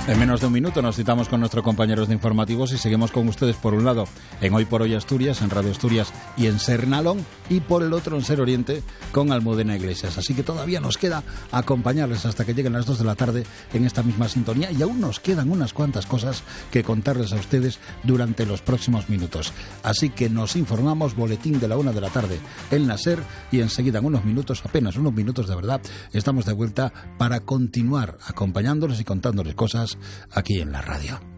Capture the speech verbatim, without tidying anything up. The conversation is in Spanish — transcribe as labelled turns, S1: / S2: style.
S1: En menos de un minuto nos citamos con nuestros compañeros de informativos y seguimos con ustedes, por un lado en Hoy por Hoy Asturias, en Radio Asturias y en Ser Nalón, y por el otro en Ser Oriente con Almudena Iglesias. Así que todavía nos queda acompañarles hasta que lleguen las dos de la tarde en esta misma sintonía, y aún nos quedan unas cuantas cosas que contarles a ustedes durante los próximos minutos. Así que nos informamos, boletín de la una de la tarde en la Ser, y enseguida en unos minutos, apenas unos minutos de verdad, estamos de vuelta para continuar acompañándoles y contándoles cosas aquí en la radio.